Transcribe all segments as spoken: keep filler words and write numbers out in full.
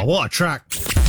Oh, what a track.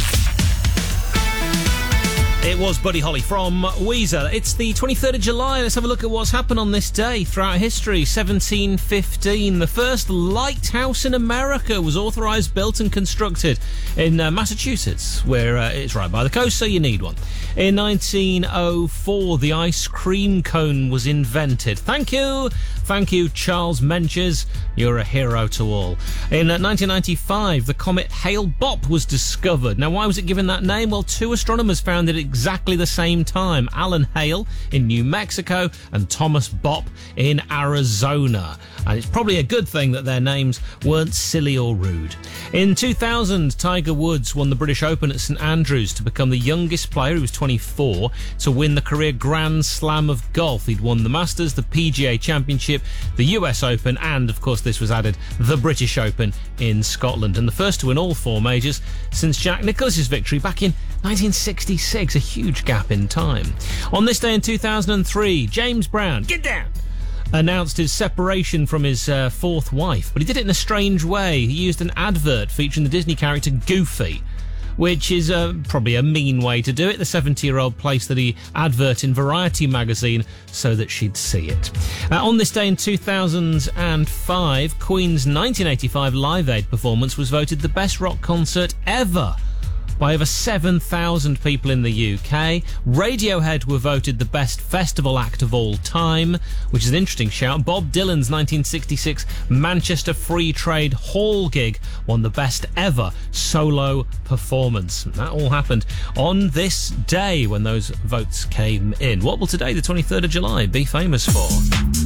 It was Buddy Holly from Weezer. It's the twenty-third of July. Let's have a look at what's happened on this day throughout history. seventeen fifteen, the first lighthouse in America was authorised, built and constructed in uh, Massachusetts, where uh, it's right by the coast, so you need one. In nineteen oh four, the ice cream cone was invented. Thank you. Thank you, Charles Menches. You're a hero to all. In uh, nineteen ninety-five, the comet Hale-Bopp was discovered. Now, why was it given that name? Well, two astronomers found it exactly the same time. Alan Hale in New Mexico and Thomas Bopp in Arizona. And it's probably a good thing that their names weren't silly or rude. In two thousand, Tiger Woods won the British Open at St Andrews to become the youngest player, he was twenty-four, to win the career Grand Slam of golf. He'd won the Masters, the P G A Championship, the U S Open, and, of course, this was added, the British Open in Scotland. And the first to win all four majors since Jack Nicklaus's victory back in nineteen sixty-six, a huge gap in time. On this day in two thousand three, James Brown, get down, announced his separation from his uh, fourth wife, but he did it in a strange way. He used an advert featuring the Disney character Goofy, which is uh, probably a mean way to do it. The seventy-year-old placed the advert in Variety magazine so that she'd see it. Uh, on this day in two thousand five, Queen's nineteen eighty-five Live Aid performance was voted the best rock concert ever by over seven thousand people in the U K. Radiohead were voted the best festival act of all time, which is an interesting shout. Bob Dylan's nineteen sixty-six Manchester Free Trade Hall gig won the best ever solo performance. That all happened on this day when those votes came in. What will today, the twenty-third of July, be famous for?